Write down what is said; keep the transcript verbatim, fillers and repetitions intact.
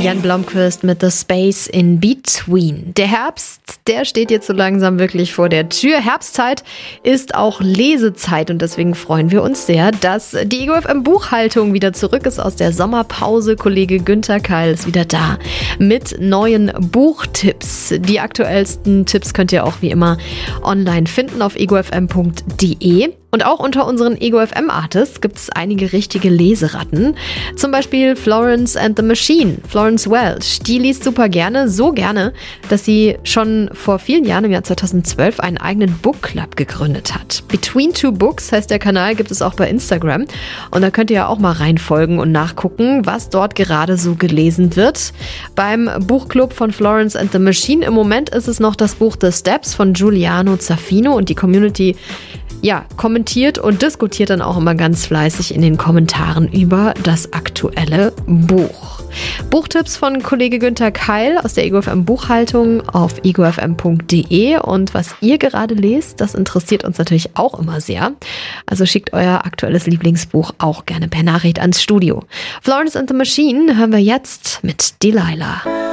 Jan Blomqvist mit The Space in Between. Der Herbst, der steht jetzt so langsam wirklich vor der Tür. Herbstzeit ist auch Lesezeit und deswegen freuen wir uns sehr, dass die Ego F M Buchhaltung wieder zurück ist aus der Sommerpause. Kollege Günther Keil ist wieder da mit neuen Buchtipps. Die aktuellsten Tipps könnt ihr auch wie immer online finden auf ego f m punkt d e. Und auch unter unseren Ego F M Artists gibt es einige richtige Leseratten. Zum Beispiel Florence and the Machine, Florence Welch. Die liest super gerne, so gerne, dass sie schon vor vielen Jahren im Jahr zweitausendzwölf einen eigenen Book Club gegründet hat. Between Two Books heißt der Kanal, gibt es auch bei Instagram. Und da könnt ihr ja auch mal reinfolgen und nachgucken, was dort gerade so gelesen wird. Beim Buchclub von Florence and the Machine im Moment ist es noch das Buch The Steps von Giuliano Zaffino und die Community ja, kommentiert und diskutiert dann auch immer ganz fleißig in den Kommentaren über das aktuelle Buch. Buchtipps von Kollege Günther Keil aus der Ego F M Buchhaltung auf ego f m punkt d e. Und was ihr gerade lest, das interessiert uns natürlich auch immer sehr. Also schickt euer aktuelles Lieblingsbuch auch gerne per Nachricht ans Studio. Florence and the Machine hören wir jetzt mit Delilah.